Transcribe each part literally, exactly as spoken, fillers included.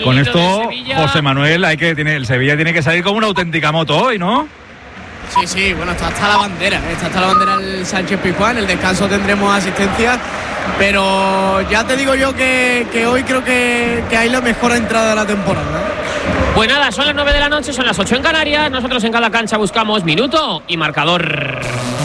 con esto, José Manuel, hay que tiene, el Sevilla tiene que salir como una auténtica moto hoy, ¿no? Sí, sí, bueno, está hasta la bandera, está hasta la bandera el Sánchez Pizjuán, el descanso tendremos asistencia, pero ya te digo yo que, que hoy creo que, que hay la mejor entrada de la temporada, ¿eh? Pues nada, son las nueve de la noche, son las ocho en Canarias, nosotros en cada cancha buscamos minuto y marcador.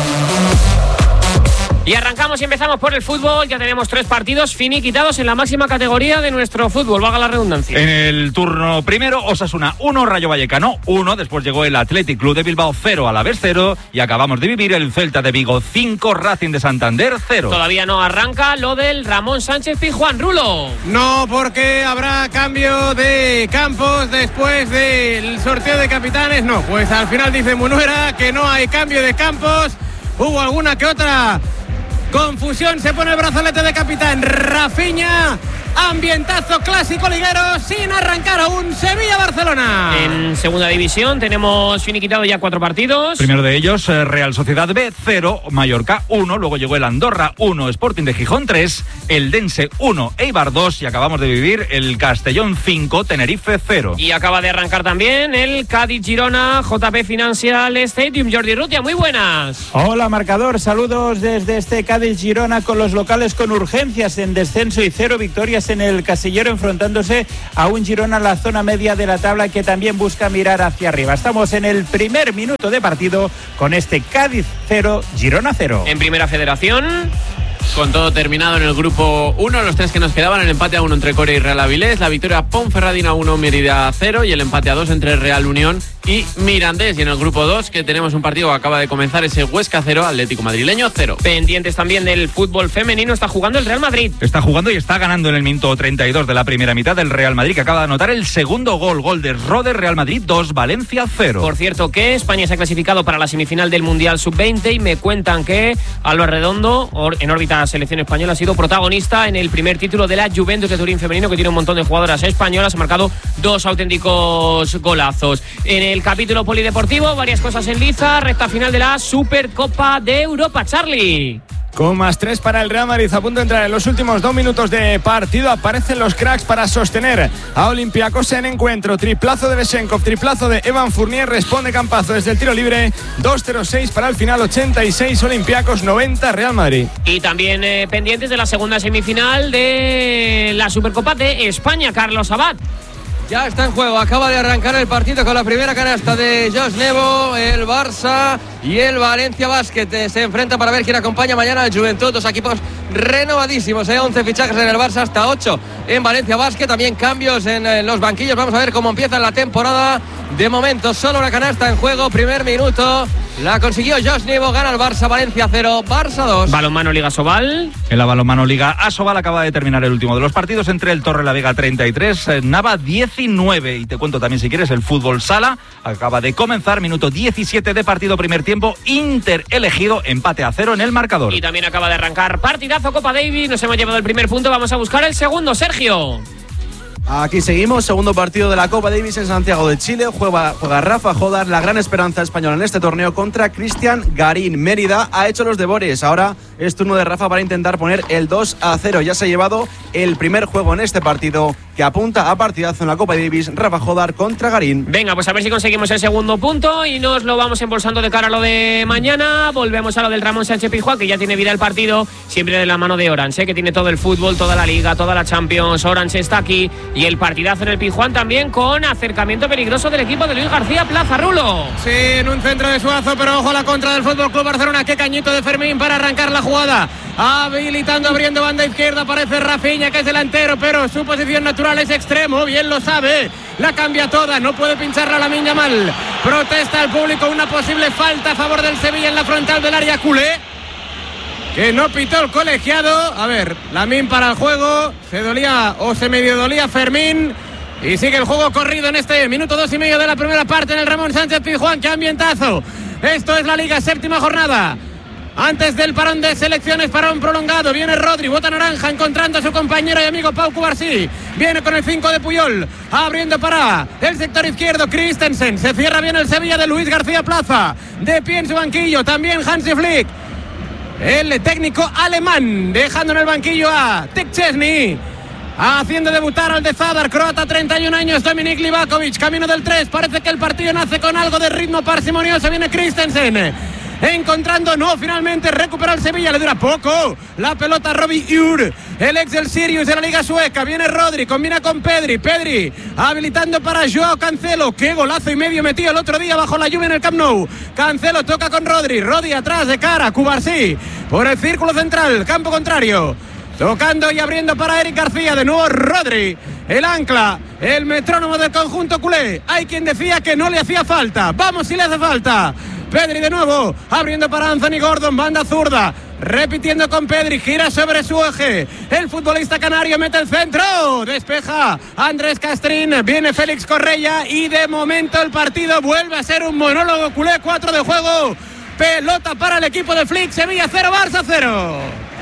Y arrancamos y empezamos por el fútbol. Ya tenemos tres partidos finiquitados en la máxima categoría de nuestro fútbol, valga la redundancia. En el turno primero, Osasuna uno, Rayo Vallecano uno. Después llegó el Athletic Club de Bilbao cero, Alavés cero. Y acabamos de vivir el Celta de Vigo cinco, Racing de Santander cero. Todavía no arranca lo del Ramón Sánchez Pizjuán. Rulo. No, porque habrá cambio de campos después del sorteo de capitanes. No, pues al final dice Munuera que no hay cambio de campos. Hubo alguna que otra confusión, se pone el brazalete de capitán Rafinha. Ambientazo clásico liguero sin arrancar aún. Sevilla-Barcelona. En segunda división tenemos finiquitado ya cuatro partidos. Primero de ellos, Real Sociedad B cero, Mallorca uno. Luego llegó el Andorra uno, Sporting de Gijón tres, el Dense uno, Eibar dos. Y acabamos de vivir el Castellón cinco, Tenerife cero. Y acaba de arrancar también el Cádiz-Girona, J P Financial Stadium. Jordi Rutia, muy buenas. Hola, marcador. Saludos desde este Cádiz-Girona con los locales con urgencias en descenso y cero victorias en el casillero, enfrentándose a un Girona en la zona media de la tabla que también busca mirar hacia arriba. Estamos en el primer minuto de partido con este Cádiz cero, Girona cero. En Primera Federación, con todo terminado en el grupo uno, los tres que nos quedaban, el empate a uno entre Corea y Real Avilés, la victoria Ponferradina uno, Mérida cero y el empate a dos entre Real Unión y Mirandés. Y en el grupo dos, que tenemos un partido que acaba de comenzar, ese Huesca cero, Atlético Madrileño cero. Pendientes también del fútbol femenino, está jugando el Real Madrid. Está jugando y está ganando en el minuto treinta y dos de la primera mitad del Real Madrid, que acaba de anotar el segundo gol, gol de Roder. Real Madrid dos, Valencia cero. Por cierto que España se ha clasificado para la semifinal del Mundial sub veinte y me cuentan que Álvaro Redondo, en órbita selección española, ha sido protagonista en el primer título de la Juventus de Turín femenino, que tiene un montón de jugadoras españolas, ha marcado dos auténticos golazos. En el capítulo polideportivo, varias cosas en liza, recta final de la Supercopa de Europa. Charlie. Con más tres para el Real Madrid, a punto de entrar en los últimos dos minutos de partido, aparecen los cracks para sostener a Olympiacos en encuentro. Triplazo de Besenkov, triplazo de Evan Fournier, responde Campazo desde el tiro libre. Dos cero seis para el final, ochenta y seis Olympiacos, noventa Real Madrid. Y también eh, pendientes de la segunda semifinal de la Supercopa de España, Carlos Abad. Ya está en juego, acaba de arrancar el partido con la primera canasta de Josh Nebo. El Barça y el Valencia Basket se enfrentan para ver quién acompaña mañana al Juventud. Dos equipos renovadísimos, ¿eh? once fichajes en el Barça, hasta ocho en Valencia Basket. También cambios en, en los banquillos. Vamos a ver cómo empieza la temporada. De momento solo una canasta en juego, primer minuto. La consiguió Josh Nebo, gana el Barça, Valencia cero, Barça dos. Balonmano Liga Sobal. En la Balonmano Liga Asobal acaba de terminar el último de los partidos entre el Torrelavega treinta y tres, Nava diecinueve. Y te cuento también, si quieres, el fútbol sala. Acaba de comenzar, minuto diecisiete de partido, primer tiempo. Inter elegido, empate a cero en el marcador. Y también acaba de arrancar partidazo Copa Davis. Nos hemos llevado el primer punto, vamos a buscar el segundo. Sergio. Aquí seguimos, segundo partido de la Copa Davis en Santiago de Chile. Juega, juega Rafa Jodar, la gran esperanza española en este torneo, contra Cristian Garín. Mérida ha hecho los deberes. Ahora es turno de Rafa para intentar poner el dos a cero. Ya se ha llevado el primer juego en este partido, que apunta a partidazo en la Copa Davis. Rafa Jodar contra Garín. Venga, pues a ver si conseguimos el segundo punto y nos lo vamos embolsando de cara a lo de mañana. Volvemos a lo del Ramón Sánchez Pizjuán, que ya tiene vida el partido, siempre de la mano de Orange, ¿eh? Que tiene todo el fútbol, toda la Liga, toda la Champions. Orange está aquí y el partidazo en el Pizjuán también, con acercamiento peligroso del equipo de Luis García Plaza. Rulo. Sí, en un centro de Suazo, pero ojo a la contra del F C Barcelona. Qué cañito de Fermín para arrancar la jugada. Habilitando, abriendo banda izquierda, aparece Rafinha, que es delantero, pero su posición natural es extremo, bien lo sabe. La cambia toda, no puede pincharla la Miña mal. Protesta al público una posible falta a favor del Sevilla en la frontal del área culé, que no pitó el colegiado. A ver, Lamín para el juego. Se dolía o se medio dolía Fermín. Y sigue el juego corrido en este minuto dos y medio de la primera parte en el Ramón Sánchez Pizjuán. ¡Qué ambientazo! Esto es la Liga, séptima jornada. Antes del parón de selecciones, parón prolongado. Viene Rodri, bota naranja, encontrando a su compañero y amigo Pau Cubarsí. Viene con el cinco de Puyol, abriendo para el sector izquierdo Christensen. Se cierra bien el Sevilla de Luis García Plaza. De pie en su banquillo, también Hansi Flick, el técnico alemán, dejando en el banquillo a Tech Chesney. haciendo debutar al de Zadar, croata, treinta y un años, Dominik Livakovic, camino del tres, parece que el partido nace con algo de ritmo parsimonioso, viene Christensen, encontrando, no, finalmente recupera el Sevilla, le dura poco la pelota a Robbie Ur, el ex del Sirius de la Liga Sueca, viene Rodri, combina con Pedri, Pedri habilitando para Joao Cancelo, qué golazo y medio metido el otro día bajo la lluvia en el Camp Nou. Cancelo toca con Rodri, Rodri atrás de cara, Cubarsí por el círculo central, campo contrario, tocando y abriendo para Eric García, de nuevo Rodri, el ancla, el metrónomo del conjunto culé. Hay quien decía que no le hacía falta, vamos si le hace falta. Pedri de nuevo, abriendo para Anthony Gordon, banda zurda, repitiendo con Pedri, gira sobre su eje, el futbolista canario mete el centro, despeja Andrés Castrín, viene Félix Correia y de momento el partido vuelve a ser un monólogo culé, cuatro de juego, pelota para el equipo de Flick, Sevilla cero, Barça cero.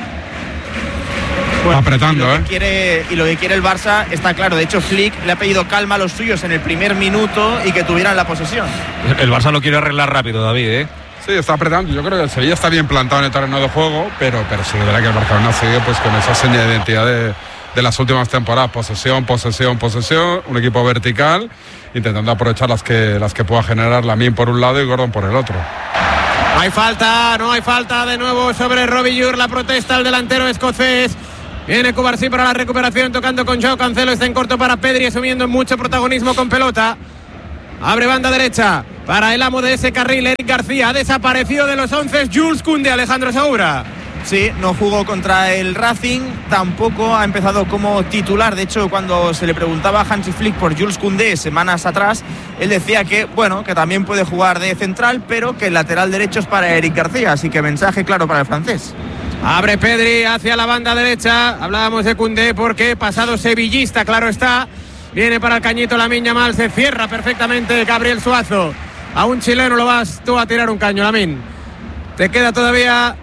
Bueno, apretando, y lo, que ¿eh? quiere, y lo que quiere el Barça está claro. De hecho, Flick le ha pedido calma a los suyos en el primer minuto y que tuvieran la posesión. El Barça lo quiere arreglar rápido, David, ¿eh? Sí, está apretando. Yo creo que el Sevilla está bien plantado en el terreno de juego, pero, pero sí, de verdad que el Barcelona sigue pues con esa seña de identidad de, de las últimas temporadas. Posesión, posesión, posesión. Un equipo vertical, intentando aprovechar las que, las que pueda generar Lamine por un lado y Gordon por el otro. No hay falta, no hay falta de nuevo sobre Robbie Ur, la protesta al delantero escocés. Viene Cubarsí para la recuperación, tocando con Joao Cancelo, está en corto para Pedri, asumiendo mucho protagonismo con pelota. Abre banda derecha para el amo de ese carril, Eric García. Ha desaparecido de los once Jules Koundé, Alejandro Segura. Sí, no jugó contra el Racing, tampoco ha empezado como titular. De hecho, cuando se le preguntaba a Hansi Flick por Jules Koundé semanas atrás, él decía que, bueno, que también puede jugar de central, pero que el lateral derecho es para Eric García, así que mensaje claro para el francés. Abre Pedri hacia la banda derecha. Hablábamos de Koundé porque pasado sevillista, claro está. Viene para el cañito Lamine Yamal, se cierra perfectamente Gabriel Suazo. A un chileno lo vas tú a tirar un caño, Lamine. Te queda todavía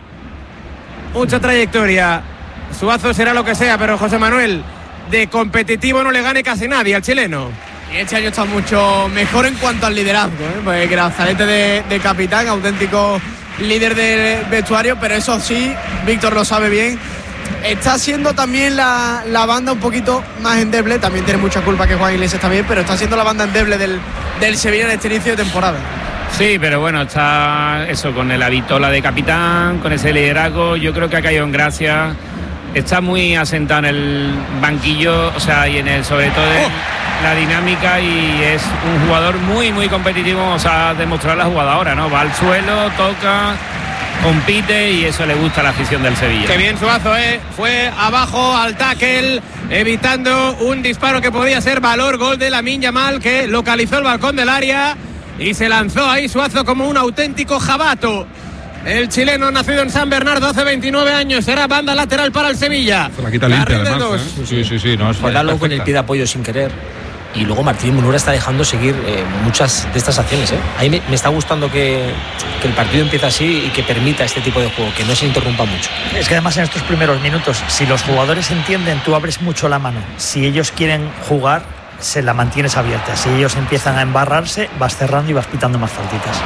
mucha trayectoria. Suazo será lo que sea, pero José Manuel, de competitivo no le gane casi nadie al chileno. Y este año está mucho mejor en cuanto al liderazgo, ¿eh? Pues Grazalete de, de capitán, auténtico líder del vestuario, pero eso sí, Víctor lo sabe bien, está siendo también la, la banda un poquito más endeble. También tiene mucha culpa que Juan Iglesias también, pero está siendo la banda endeble del, del Sevilla en este inicio de temporada. Sí, pero bueno, está eso, con la vitola de capitán, con ese liderazgo, yo creo que ha caído en gracia, está muy asentado en el banquillo, o sea, y en el, sobre todo en la dinámica, y es un jugador muy, muy competitivo, o sea, demostrar la jugada ahora, ¿no? Va al suelo, toca, compite, y eso le gusta a la afición del Sevilla. Qué bien Suazo, ¿eh? Fue abajo al tackle, evitando un disparo que podía ser valor, gol de Lamine Yamal, que localizó el balcón del área y se lanzó ahí Suazo como un auténtico jabato. El chileno nacido en San Bernardo hace veintinueve años, será banda lateral para el Sevilla. Se la quita limpia además, ¿eh? Sí, sí, sí, no es falla. Luego con el pie de apoyo sin querer. Y luego Martín Munura está dejando seguir eh, muchas de estas acciones, ¿eh? A mí me, me está gustando que, que el partido empiece así y que permita este tipo de juego, que no se interrumpa mucho. Es que además en estos primeros minutos, si los jugadores entienden, tú abres mucho la mano. Si ellos quieren jugar, se la mantienes abierta. Si ellos empiezan a embarrarse, vas cerrando y vas pitando más faltitas.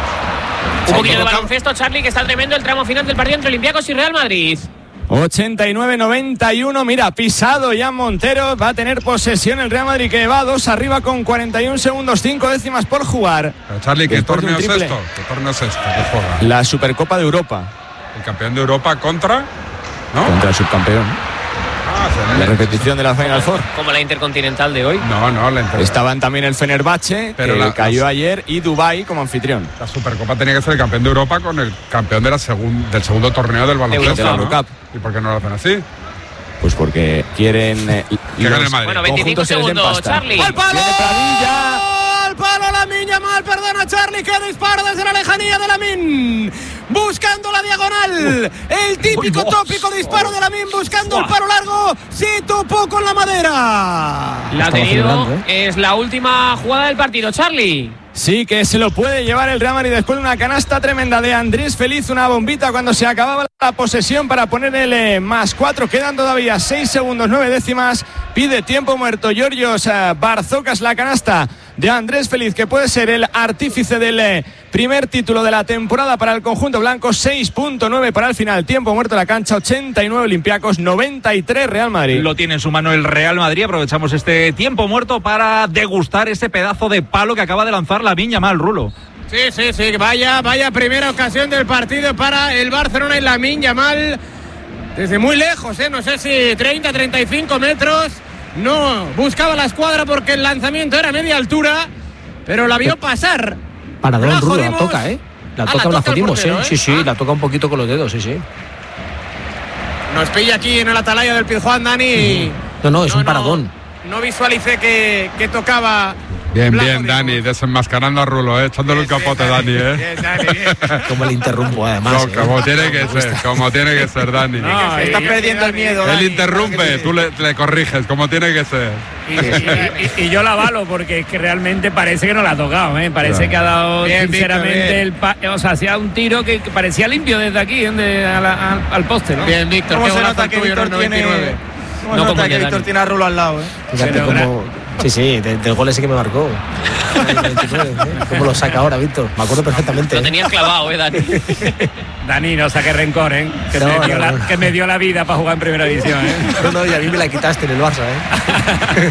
Un poquito de baloncesto, Charlie, que está tremendo el tramo final del partido entre Olympiacos y Real Madrid. ochenta y nueve noventa y uno, mira, pisado ya Montero, va a tener posesión el Real Madrid, que va a dos arriba con cuarenta y un segundos, cinco décimas por jugar. Pero Charlie, ¿qué Después torneo de es un esto? ¿Qué torneo es esto? ¿Qué juega? La Supercopa de Europa. El campeón de Europa contra, ¿no? Contra el subcampeón. Ah, La repetición de la Final Four. Como la Intercontinental de hoy. No, no, la Inter... Estaban también el Fenerbahce, pero que la, cayó la... ayer, y Dubái como anfitrión. La Supercopa tenía que ser el campeón de Europa con el campeón de la segun... del segundo torneo del baloncesto, ¿no? Eurocup. ¿Y por qué no lo hacen así? Pues porque quieren eh, que gane el Madrid. Bueno, veinticinco segundos, Charlie. ¡Al palo! ¡Al palo Lamine Yamal! Perdona, Charlie, que disparo desde la lejanía de Lamine. Buscando la diagonal. El típico tópico disparo de Lamine buscando el paro largo. Sí, topó con la madera. La ha tenido. Es la última jugada del partido, Charlie. Sí, que se lo puede llevar el Real Madrid después de una canasta tremenda de Andrés Feliz, una bombita cuando se acababa la posesión para poner el eh, más cuatro. Quedan todavía seis segundos, nueve décimas. Pide tiempo muerto Georgios eh, Barzocas, la canasta de Andrés Feliz, que puede ser el artífice del eh, primer título de la temporada para el conjunto blanco. Seis punto nueve para el final, tiempo muerto en la cancha, ochenta y nueve Olympiacos, noventa y tres Real Madrid. Lo tiene en su mano el Real Madrid. Aprovechamos este tiempo muerto para degustar ese pedazo de palo que acaba de lanzar Lamine Yamal, Rulo. Sí, sí, sí, vaya, vaya primera ocasión del partido para el Barcelona y Lamine Yamal desde muy lejos, ¿eh? No sé si treinta, treinta y cinco metros. No buscaba la escuadra porque el lanzamiento era media altura, pero la vio pasar. Paradón, la Rulo, la jodimos. toca, ¿eh? La Ah, toca, la la toca el jodimos, portero, ¿eh? ¿eh? Sí, sí, Ah. la toca un poquito con los dedos, sí, sí. Nos pilla aquí en el atalaya del Pizjuán, Dani. No, no, es No, un paradón. No visualicé que, que tocaba. Bien, Blanco, bien, Dani, desenmascarando a Rulo, ¿eh? Echándole un capote, Dani, ¿eh? Bien, Dani, bien. Como le interrumpo, además. No, ¿eh? como tiene que ser, como tiene que ser, Dani. No, Estás y- perdiendo el miedo, Él Dani. interrumpe, tú le, le corriges, como tiene que ser. Y, y- y yo la avalo porque es que realmente parece que no la ha tocado, ¿eh? Parece Claro. que ha dado Bien, sinceramente Víctor, bien. el pa- o sea, hacía un tiro que, que parecía limpio desde aquí, donde, a la- al, al poste, ¿no? Bien, Víctor, ¿Cómo qué se golazo nota el que tuyo en el Víctor tiene, noventa y nueve? ¿cómo No se como nota que que Víctor Dani. tiene a Rulo al lado, eh? Fíjate Pero cómo. Sí, sí, de- del gol ese que me marcó. El veintinueve, ¿eh? ¿Cómo lo saca ahora, Víctor? Me acuerdo perfectamente. Lo ¿eh? tenías clavado, ¿eh, Dani? Dani, no saque rencor, ¿eh? Que, No, me no, dio la, no. que me dio la vida para jugar en primera división, ¿eh? No, no, y a mí me la quitaste en el Barça, ¿eh?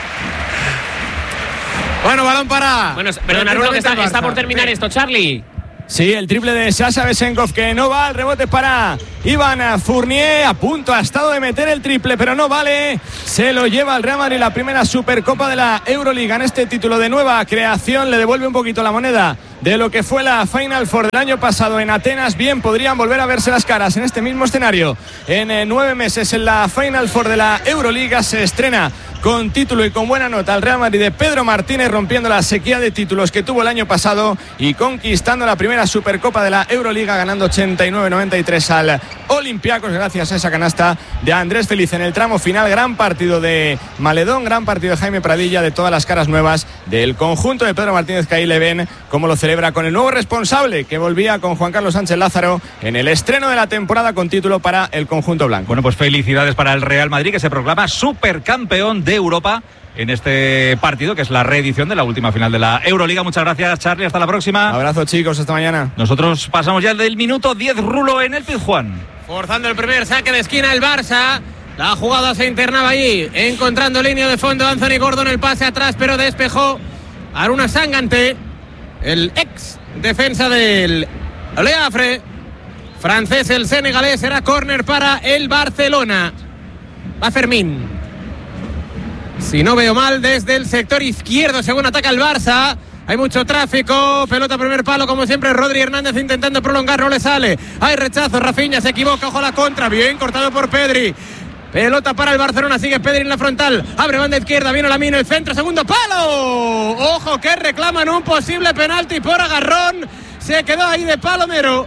Bueno, balón para. Bueno, perdona, Rulo, que está, está por terminar esto, Charlie. Sí, el triple de Sasha Besenkov que no va, el rebote para Iván Fournier, a punto ha estado de meter el triple, pero no vale, se lo lleva el Real Madrid, la primera Supercopa de la Euroliga en este título de nueva creación, le devuelve un poquito la moneda de lo que fue la Final Four del año pasado en Atenas. Bien, podrían volver a verse las caras en este mismo escenario en eh, nueve meses en la Final Four de la Euroliga. Se estrena con título y con buena nota el Real Madrid de Pedro Martínez, rompiendo la sequía de títulos que tuvo el año pasado y conquistando la primera Supercopa de la Euroliga, ganando ochenta y nueve noventa y tres al Olympiacos gracias a esa canasta de Andrés Feliz en el tramo final. Gran partido de Maledón, gran partido de Jaime Pradilla, de todas las caras nuevas del conjunto de Pedro Martínez, que ahí le ven cómo lo celebra con el nuevo responsable que volvía con Juan Carlos Sánchez Lázaro en el estreno de la temporada con título para el conjunto blanco. Bueno, pues felicidades para el Real Madrid, que se proclama supercampeón de Europa en este partido, que es la reedición de la última final de la Euroliga. Muchas gracias, Charlie, hasta la próxima. Abrazo, chicos, hasta mañana. Nosotros pasamos ya del minuto diez, Rulo, en el Pizjuán. Forzando el primer saque de esquina el Barça. La jugada se internaba allí, encontrando línea de fondo Anthony Gordon, el pase atrás, pero despejó Aruna Sangante, el ex defensa del Le Havre francés, el senegalés. Será córner para el Barcelona. Va Fermín, si no veo mal, desde el sector izquierdo, según ataca el Barça. Hay mucho tráfico, pelota primer palo, como siempre Rodri Hernández intentando prolongar, no le sale. Hay rechazo, Rafinha se equivoca, ojo la contra, bien cortado por Pedri. Pelota para el Barcelona, sigue Pedri en la frontal, abre banda izquierda, vino Lamine, el centro, segundo palo. Ojo que reclaman un posible penalti por agarrón, se quedó ahí de palomero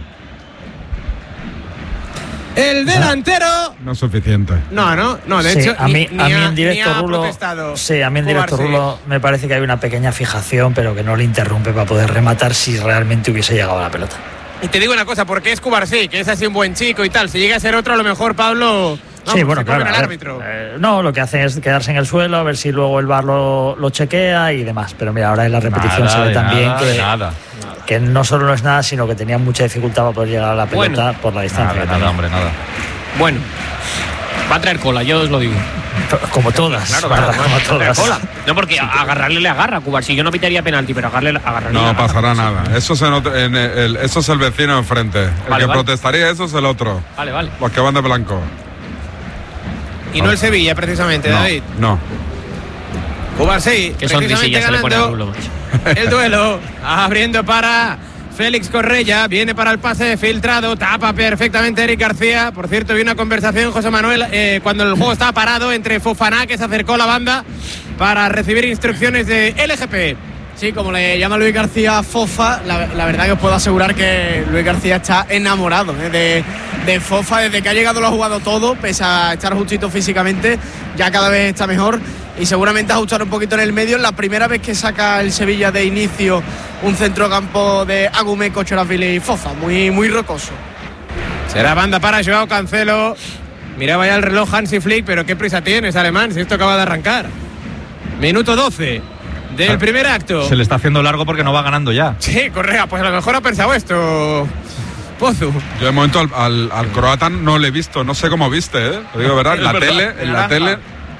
el delantero. No es suficiente. No, no, no, de Sí, hecho a mí, ni, a ni mí ha- en directo ni ha Rulo, protestado sí, a mí en directo Cubarsí. Rulo me parece que hay una pequeña fijación, pero que no le interrumpe para poder rematar si realmente hubiese llegado a la pelota. Y te digo una cosa, porque es Cubarsí, que es así un buen chico y tal. Si llega a ser otro, a lo mejor Pablo. Vamos, sí, bueno, se comen claro. al a ver, árbitro. eh, no, lo que hace es quedarse en el suelo, a ver si luego el V A R lo, lo chequea y demás. Pero mira, ahora en la repetición Nada, se ve de también nada, que, de nada. que no solo no es nada, sino que tenía mucha dificultad para poder llegar a la pelota Bueno. por la distancia. Nada, que nada, tenía. hombre, nada. Bueno, va a traer cola, yo os lo digo. Como todas. Claro, ¿verdad? claro, Como traer todas. cola. No, porque a- agarrarle le agarra a Cubarsí. Yo no pitaría penalti, pero agarrarle, agarrarle le No agarra. pasará nada. Eso, se nota en el, eso es el vecino enfrente. El Vale, que vale. protestaría eso es el otro. Vale, vale. Los que van de blanco. Y no el Sevilla, precisamente, No, David. no. Cubarsí, Qué sonrisilla precisamente se le pone a ganando Rulo, macho. el duelo. Abriendo para Félix Correia. Viene para el pase filtrado. Tapa perfectamente Eric García. Por cierto, vi una conversación, José Manuel, eh, cuando el juego estaba parado, entre Fofana, que se acercó a la banda para recibir instrucciones de L G P. Sí, como le llama Luis García Fofa, la, la verdad que os puedo asegurar que Luis García está enamorado ¿eh? de, de Fofa. Desde que ha llegado lo ha jugado todo, pese a estar justito físicamente, ya cada vez está mejor y seguramente ajustar un poquito en el medio. Es la primera vez que saca el Sevilla de inicio un centrocampo de Agumé, Cochoraville y Fofa, muy, muy rocoso. Será banda para Joao Cancelo. Miraba ya el reloj Hansi Flick, pero qué prisa tienes, alemán, si esto acaba de arrancar. Minuto doce. del primer acto. Se le está haciendo largo porque no va ganando ya. Sí, Correa, pues a lo mejor ha pensado esto, Pozu. Yo de momento al, al, al croata no le he visto, no sé cómo viste, ¿eh? Lo digo, ¿verdad? En la verdad, tele, en la tele.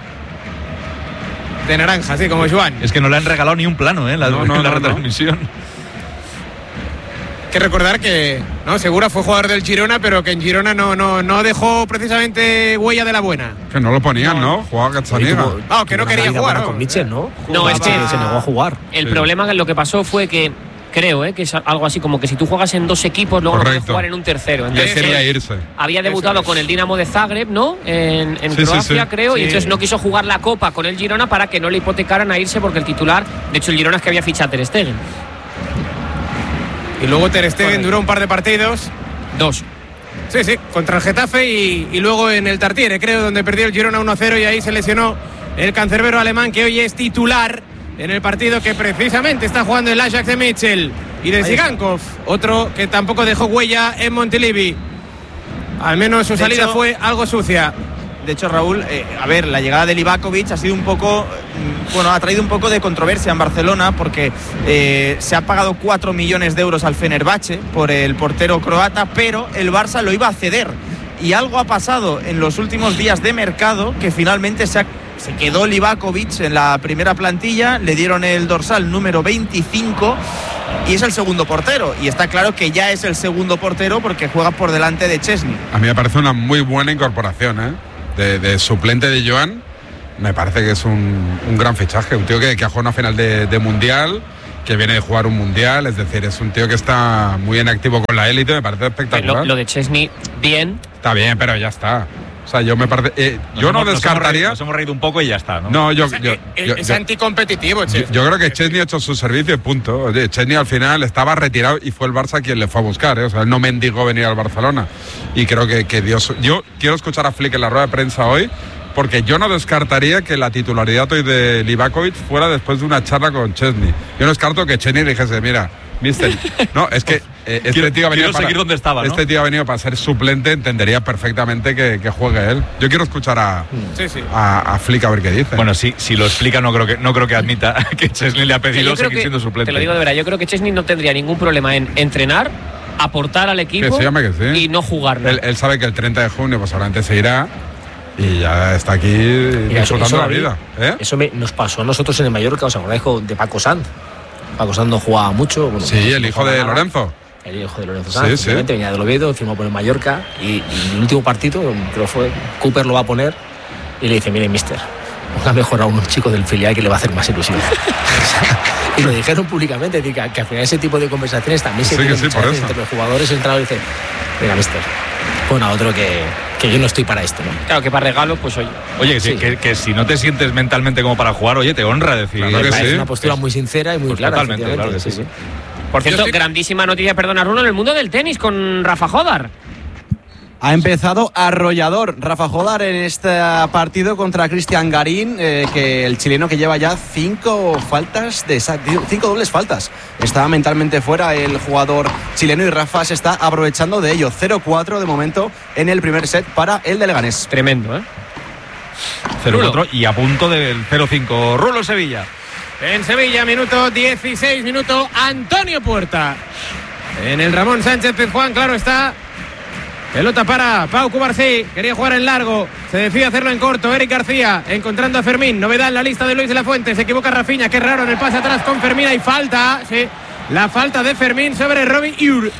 De naranja, sí, como Joan. Es que no le han regalado ni un plano, ¿eh? En la, no, no, en la no, retransmisión. Hay que recordar que no, Segura fue jugador del Girona, pero que en Girona no, no, no dejó precisamente huella de la buena. Que no lo ponían, ¿no? ¿no? Jugaba Gazzaniga. Ah, que no quería jugar. Con Mitchell, ¿no? No, es que se negó a jugar. El Sí. problema que lo que pasó fue que creo ¿eh? que es algo así como que si tú juegas en dos equipos, luego no puedes jugar en un tercero. Y él quería irse. Había debutado con el Dinamo de Zagreb, ¿no? En, en Sí, Croacia, sí, sí. creo, Sí. y entonces no quiso jugar la Copa con el Girona para que no le hipotecaran a irse porque el titular, de hecho el Girona es que había fichado a Ter Stegen. Y luego Ter Stegen duró un par de partidos. Dos. Sí, sí, contra el Getafe y, y luego en el Tartiere, creo, donde perdió el Girona uno a cero y ahí se lesionó el cancerbero alemán que hoy es titular en el partido que precisamente está jugando el Ajax de Mitchell y de Zigankov, otro que tampoco dejó huella en Montilivi. Al menos su De salida hecho, fue algo sucia. De hecho, Raúl, eh, a ver, la llegada de Livakovic ha sido un poco, mm, bueno, ha traído un poco de controversia en Barcelona porque eh, se ha pagado cuatro millones de euros al Fenerbahce por el portero croata, pero el Barça lo iba a ceder. Y algo ha pasado en los últimos días de mercado que finalmente se, ha, se quedó Livakovic en la primera plantilla, le dieron el dorsal número veinticinco y es el segundo portero. Y está claro que ya es el segundo portero porque juega por delante de Chesney. A mí me parece una muy buena incorporación, ¿eh? De, de suplente de Joan, me parece que es un, un gran fichaje. Un tío que, que ha jugado una final de, de Mundial, que viene de jugar un Mundial, es decir, es un tío que está muy en activo con la élite, me parece espectacular. Lo, lo de Chesney, bien. Está bien, pero ya está. O sea, yo me parece. Eh, Nos yo hemos, no descartaría. Nos hemos, reído, nos hemos reído un poco y ya está, ¿no? No, yo. O sea, yo, es, yo, es yo- anticompetitivo, yo- Chesney. yo creo que Chesney ha hecho su servicio y punto. Oye, Chesney al final estaba retirado y fue el Barça quien le fue a buscar, ¿eh? O sea, él no mendigó venir al Barcelona. Y creo que, que Dios. Yo quiero escuchar a Flick en la rueda de prensa hoy, porque yo no descartaría que la titularidad hoy de Livakovic fuera después de una charla con Chesney. Yo no descarto que Chesney le dijese, mira, mister, no, es que eh, este Quiero- tío ha venido quiero para, seguir donde estaba, ¿no? Este tío ha venido para ser suplente, entendería perfectamente que, que juegue él. Yo quiero escuchar a, Sí, sí. a, a Flick a ver qué dice. Bueno, sí, si lo explica, no creo que, no creo que admita que Chesney le ha Que yo pedido creo seguir que- siendo suplente. Te lo digo de verdad, yo creo que Chesney no tendría ningún problema en entrenar, aportar al equipo Que sí, hombre, que sí. y no jugar. ¿no? Él, él sabe que el treinta de junio pues seguramente se irá y ya está aquí Mira, eso, disfrutando eso, la David, vida. ¿eh? eso me- nos pasó a nosotros en el Mallorca, ¿os acordáis con- de Paco Sanz? Paco Sanz no jugaba mucho. Bueno, Sí, no el hijo jugaba de nada. Lorenzo. El hijo de Lorenzo Sí, Sanz, sí. obviamente, venía del Oviedo, firmó por el Mallorca y, y en el último partido, creo que fue, Cooper lo va a poner y le dice, mire, mister, ponga mejor a un chico del filial que le va a hacer más ilusión. Y lo dijeron públicamente, es decir, que, que al final ese tipo de conversaciones también se Sí, que tienen sí, muchas por veces eso. entre los jugadores y el entrenador dice, venga, mister, pon a otro que, que yo no estoy para esto, ¿no? Claro que para regalos, pues oye. Oye, que, Sí. que, que si no te sientes mentalmente como para jugar, oye, te honra decir. Claro que Es sí. una postura muy sincera y muy Pues clara. totalmente, efectivamente, claro que sí, sí. sí. Por cierto, Yo estoy- grandísima noticia, perdona, Rulo, en el mundo del tenis con Rafa Jodar. Ha empezado arrollador Rafa Jodar en este partido contra Cristian Garín, eh, que el chileno que lleva ya cinco faltas de sa- cinco dobles faltas. Estaba mentalmente fuera el jugador chileno y Rafa se está aprovechando de ello. cero cuatro de momento en el primer set para el de Leganés. Tremendo, ¿eh? cero cuatro y a punto del cero cinco. Rulo Sevilla. En Sevilla, minuto dieciséis, minuto Antonio Puerta. En el Ramón Sánchez Pizjuán, claro está. Pelota para Pau Cubarsí, quería jugar en largo, se decide hacerlo en corto. Eric García encontrando a Fermín, novedad en la lista de Luis de la Fuente, se equivoca Rafinha, qué raro en el pase atrás con Fermín, hay falta, sí, la falta de Fermín sobre Robbie Ure.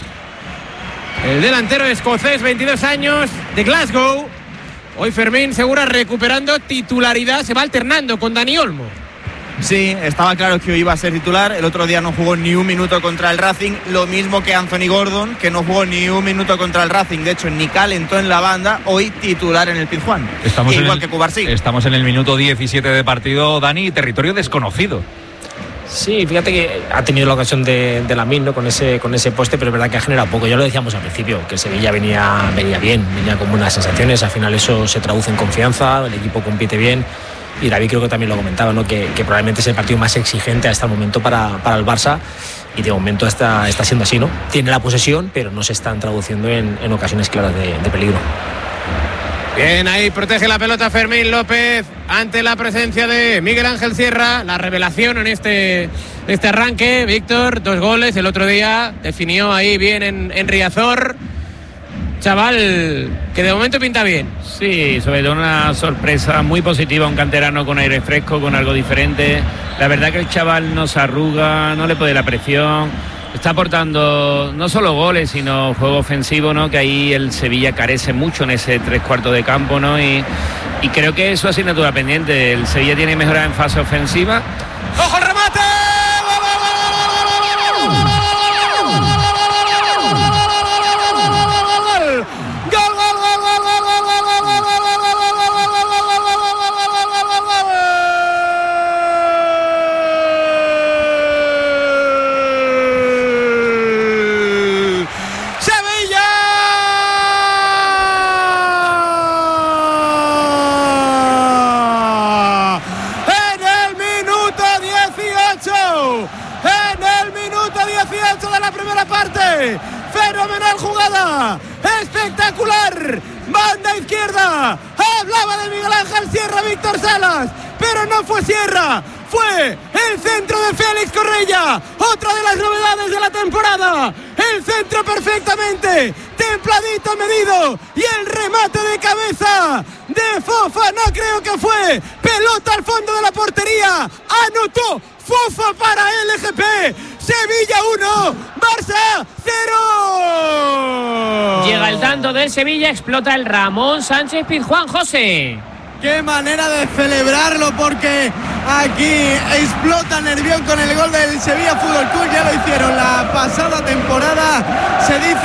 El delantero escocés, veintidós años, de Glasgow. Hoy Fermín Segura recuperando titularidad, se va alternando con Dani Olmo. Sí, estaba claro que hoy iba a ser titular. El otro día no jugó ni un minuto contra el Racing. Lo mismo que Anthony Gordon, que no jugó ni un minuto contra el Racing. De hecho, ni calentó en la banda. Hoy titular en el Pizjuán. Estamos en Igual el, que Cubarsí. Estamos en el minuto diecisiete de partido, Dani, territorio desconocido. Sí, fíjate que ha tenido la ocasión de, de Lamine, ¿no? con ese con ese poste, pero es verdad que ha generado poco. Ya lo decíamos al principio, que Sevilla venía, venía bien, venía con buenas sensaciones. Al final eso se traduce en confianza, el equipo compite bien. Y David creo que también lo comentaba, ¿no? que, que probablemente es el partido más exigente hasta el momento para, para el Barça. Y de momento está, está siendo así, ¿no? Tiene la posesión, pero no se están traduciendo en, en ocasiones claras de, de peligro. Bien, ahí protege la pelota Fermín López ante la presencia de Miguel Ángel Sierra, la revelación en este, este arranque. Víctor, dos goles, el otro día definió ahí bien en, en Riazor. Chaval que de momento pinta bien. Sí, sobre todo una sorpresa muy positiva, un canterano con aire fresco, con algo diferente. La verdad que el chaval no se arruga, no le puede la presión. Está aportando no solo goles, sino juego ofensivo, ¿no? Que ahí el Sevilla carece mucho en ese tres cuartos de campo, ¿no? Y, y creo que es su asignatura pendiente. El Sevilla tiene mejoras en fase ofensiva. ¡Ojo el remate! Fenomenal jugada, espectacular, banda izquierda, hablaba de Miguel Ángel Sierra, Víctor Salas, pero no fue Sierra, fue el centro de Félix Correia, otra de las novedades de la temporada, el centro perfectamente, templadito, medido, y el remate de cabeza de Fofa, no creo que fue, pelota al fondo de la portería, anotó Fofa para L G P, Sevilla uno, Barça cero. Llega el tanto del Sevilla, explota el Ramón Sánchez Pizjuán. José. Qué manera de celebrarlo, porque aquí explota Nervión con el gol del Sevilla Fútbol Club. Ya lo hicieron la pasada temporada. Se dice